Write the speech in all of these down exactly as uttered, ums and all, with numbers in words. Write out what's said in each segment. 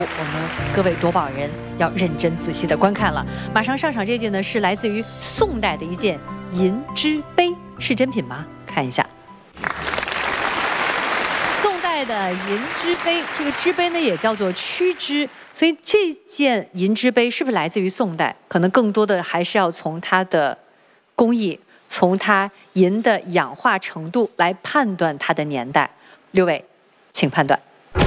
我们各位夺宝人要认真仔细的观看了。马上上场这件呢是来自于宋代的一件银之杯，是真品吗？看一下。宋代的银之杯，这个之杯呢也叫做曲之，所以这件银之杯是不是来自于宋代？可能更多的还是要从它的工艺，从它银的氧化程度来判断它的年代。六位，请判断。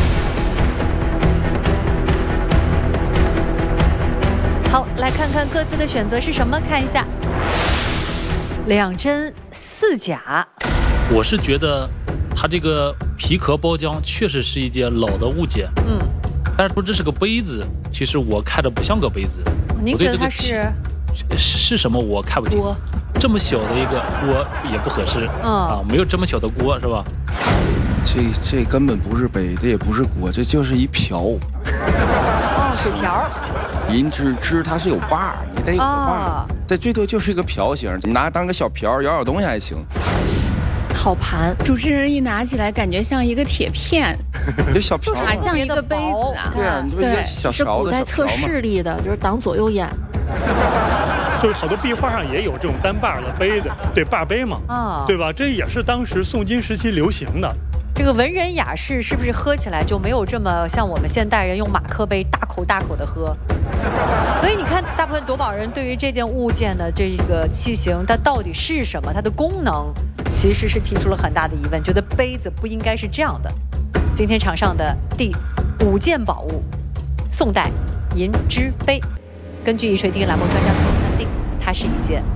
好，来看看各自的选择是什么，看一下。两真四假。 我是觉得它这个皮壳包浆确实是一件老的物件，嗯，但是说这是个杯子，其实我看着不像个杯子。 您觉得它是是什么？我看不清。锅，这么小的一个锅也不合适，嗯啊，没有这么小的锅是吧？ 这这根本不是杯，这也不是锅，这就是一瓢。 哦，水瓢。 银之之它是有把，你得有个把，这最多就是一个瓢形，你拿当个小瓢舀舀东西还行。 烤盘，主持人一拿起来，感觉像一个铁片， 这小瓢哪像一个杯子啊？ 对啊，你这不一个小是古代测视力的，就是挡左右眼。 就是好多壁画上也有这种单把的杯子，对，把杯嘛，啊，对吧？这也是当时宋金时期流行的。 这个文人雅士是不是喝起来就没有这么像我们现代人用马克杯大口大口的喝？所以你看，大部分夺宝人对于这件物件的这个器型，它到底是什么，它的功能，其实是提出了很大的疑问，觉得杯子不应该是这样的。今天场上的第五件宝物，宋代银之杯，根据一锤定栏目专家所判定，它是一件，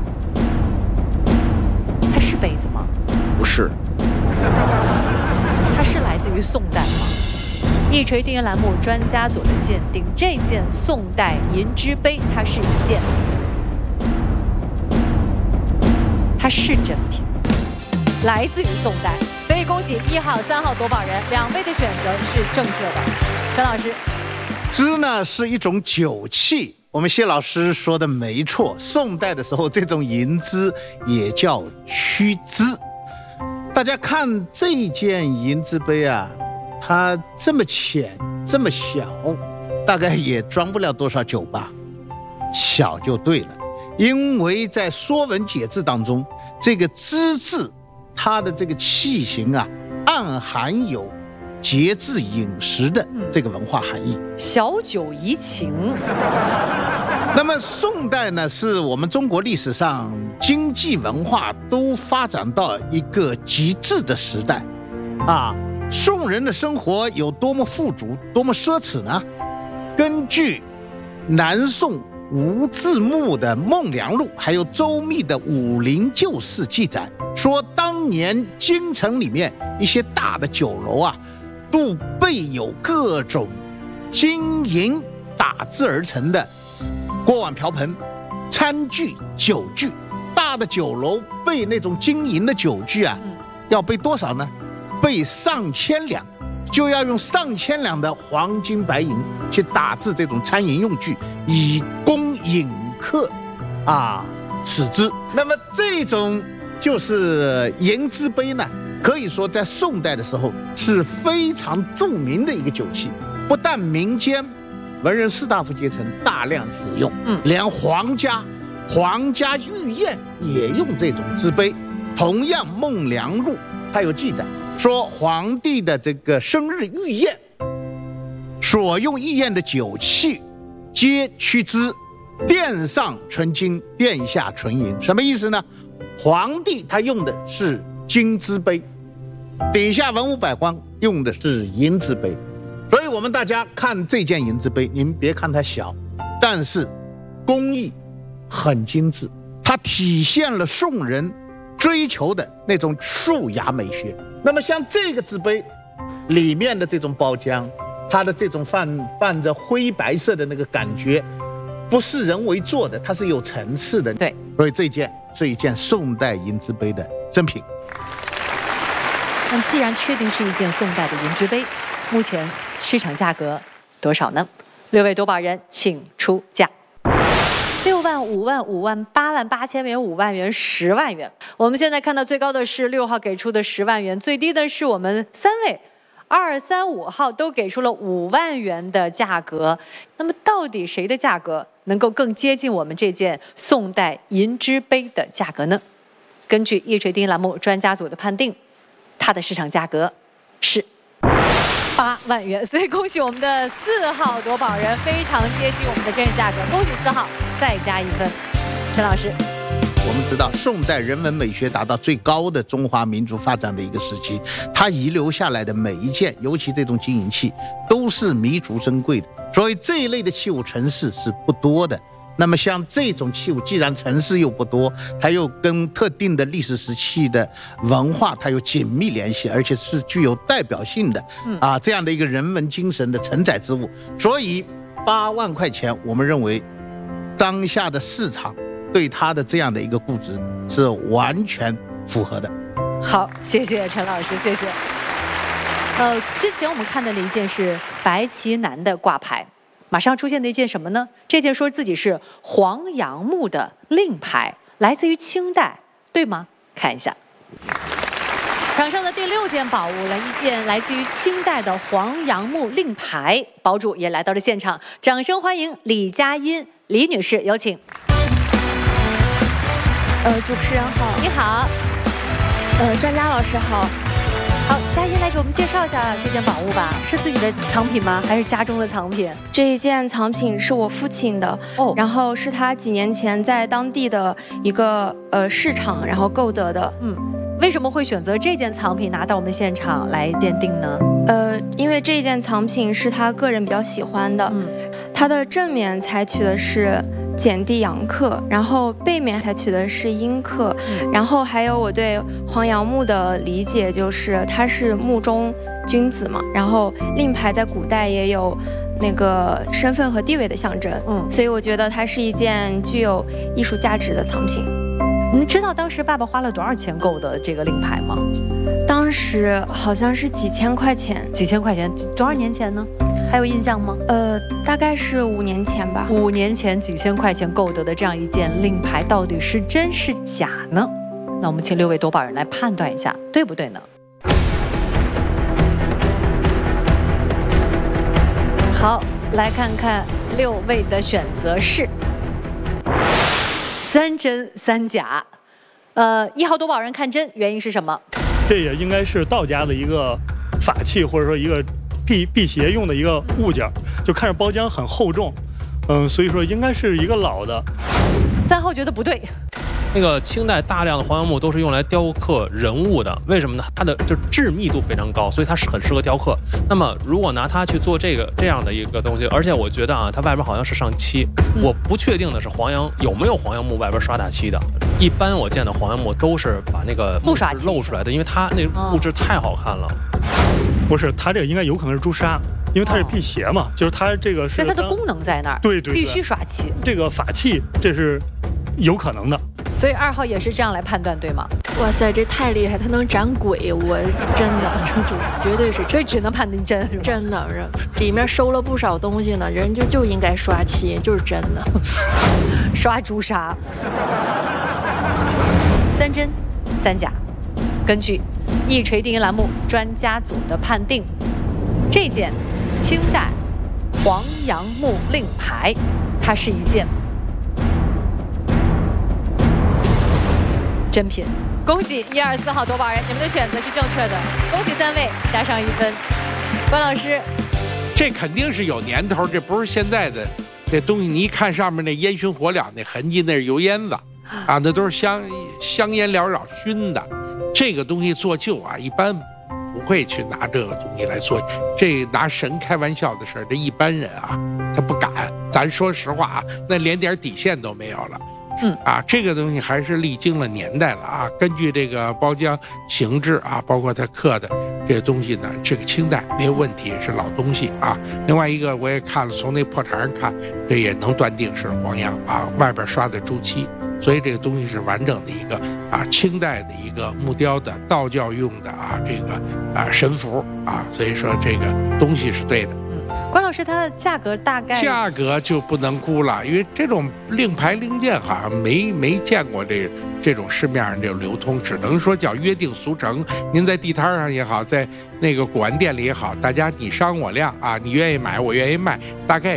它是杯子吗？ 不是。 它是来自于宋代吗？一锤定音栏目专家组的鉴定，这件宋代银之杯，它是一件，它是真品，来自于宋代。所以恭喜一号、三号夺宝人，两位的选择是正确的。陈老师， 资呢是一种酒器，我们谢老师说的没错。宋代的时候，这种银资也叫曲资。大家看这件银之杯啊，它这么浅这么小，大概也装不了多少酒吧。小就对了，因为在《说文解字》当中，这个资字它的这个器型啊，暗含有节制饮食的这个文化含义， 小酒怡情。 那么宋代呢，是我们中国历史上经济文化都发展到一个极致的时代啊。宋人的生活有多么富足，多么奢侈呢？根据南宋吴自牧的《孟良录》还有周密的《武林旧事》记载，说当年京城里面一些大的酒楼啊，都备有各种金银打制而成的锅碗瓢盆、餐具、酒具。大的酒楼备那种金银的酒具啊，要备多少呢？备上千两，就要用上千两的黄金白银去打制这种餐饮用具，以供饮客啊使之。那么这种就是银之杯呢，可以说在宋代的时候是非常著名的一个酒器，不但民间文人士大夫阶层大量使用，嗯，连皇家皇家御宴也用这种之杯。同样《孟良录》它有记载说，皇帝的这个生日御宴所用御宴的酒器皆曲之，殿上纯金，殿下纯银。什么意思呢？皇帝他用的是金之杯，底下文武百官用的是银之杯。所以我们大家看这件银之杯，您别看它小，但是工艺很精致，它体现了宋人追求的那种素雅美学。那么像这个之杯里面的这种包浆，它的这种泛泛着灰白色的那个感觉，不是人为做的，它是有层次的。 对， 所以这件是一件宋代银之杯的真品。 那既然确定是一件宋代的银之杯，目前市场价格多少呢？六位夺宝人请出价。六万、五万、五万、八万、八千元、五万元、十万元。我们现在看到最高的是六号给出的十万元，最低的是我们三位二三五号都给出了五万元的价格。那么到底谁的价格能够更接近我们这件宋代银之杯的价格呢？根据一锤定音栏目专家组的判定，它的市场价格是八万元。所以恭喜我们的四号夺宝人，非常接近我们的真实价格，恭喜四号再加一分。陈老师。 我们知道，宋代人文美学达到最高的中华民族发展的一个时期，它遗留下来的每一件，尤其这种金银器，都是弥足珍贵的。所以这一类的器物陈世是不多的。那么像这种器物，既然陈世又不多，它又跟特定的历史时期的文化它有紧密联系，而且是具有代表性的啊这样的一个人文精神的承载之物。所以八万块钱，我们认为当下的市场对他的这样的一个估值是完全符合的。 好，谢谢陈老师，谢谢。呃，之前我们看到的一件是白旗南的挂牌，马上出现的一件什么呢？这件说自己是黄杨木的令牌，来自于清代，对吗？看一下。场上的第六件宝物，来一件来自于清代的黄杨木令牌，宝主也来到了现场，掌声欢迎李佳音李女士，有请。 呃，主持人好， 你好， 呃，专家老师好， 好，佳音来给我们介绍一下这件宝物吧，是自己的藏品吗？还是家中的藏品？ 这一件藏品是我父亲的，哦，然后是他几年前在当地的一个呃市场然后购得的， 嗯，为什么会选择这件藏品拿到我们现场来鉴定呢？ 呃，因为这件藏品是他个人比较喜欢的，嗯，它的正面采取的是简地阳刻，然后背面采取的是阴刻，嗯，然后还有我对黄杨木的理解就是它是木中君子嘛，然后令牌在古代也有那个身份和地位的象征，嗯，所以我觉得它是一件具有艺术价值的藏品。 你知道当时爸爸花了多少钱购的这个令牌吗？ 当时好像是几千块钱。 几千块钱，多少年前呢？还有印象吗？ 呃，大概是五年前吧。 五年前几千块钱购得的这样一件令牌，到底是真是假呢？那我们请六位夺宝人来判断一下，对不对呢？好，来看看六位的选择是三真三假。呃，一号夺宝人看真，原因是什么？ 这也应该是道家的一个法器，或者说一个辟辟邪用的一个物件，就看着包浆很厚重，嗯，所以说应该是一个老的。 三号觉得不对。 那个清代大量的黄杨木都是用来雕刻人物的，为什么呢？它的就致密度非常高，所以它是很适合雕刻。那么如果拿它去做这个这样的一个东西，而且我觉得啊，它外边好像是上漆，嗯、我不确定的是黄杨有没有黄杨木外边刷大漆的。一般我见的黄杨木都是把那个木质露出来的，因为它那木质太好看了。 不是，它这个应该有可能是朱砂。因为它是辟邪嘛，哦、就是它这个是， 所以它的功能在那儿， 对 对, 对， 必须刷漆。 这个法器这是有可能的， 所以二号也是这样来判断，对吗？ 哇塞，这太厉害，它能斩鬼，我真的，这绝对是， 所以只能判定真， 真的，里面收了不少东西呢，人就就应该刷漆，就是真的， 刷朱砂。三真三假，根据一锤定音栏目专家组的判定。这件清代黄杨木令牌，它是一件真品。恭喜一二四号夺宝人，你们的选择是正确的，恭喜三位，加上一分。关老师， 这肯定是有年头，这不是现在的这东西。你一看上面那烟熏火燎那痕迹，那是油烟子啊，那都是香香烟缭绕熏的。这个东西做旧啊，一般不会去拿这个东西来做，这拿神开玩笑的事儿，这一般人啊，他不敢。咱说实话啊，那连点底线都没有了。嗯啊，这个东西还是历经了年代了啊。根据这个包浆形制啊，包括它刻的这个东西呢，这个清代没有问题，是老东西啊。另外一个我也看了，从那破台上看，这也能断定是黄杨啊，外边刷的朱漆。所以这个东西是完整的一个啊，清代的一个木雕的道教用的啊，这个啊神符啊，所以说这个东西是对的。 嗯， 关老师，它的价格大概？ 价格就不能估了，因为这种令牌零件好像没没见过这这种市面上这种流通，只能说叫约定俗成。您在地摊上也好，在那个古玩店里也好，大家你商我量啊，你愿意买我愿意卖，大概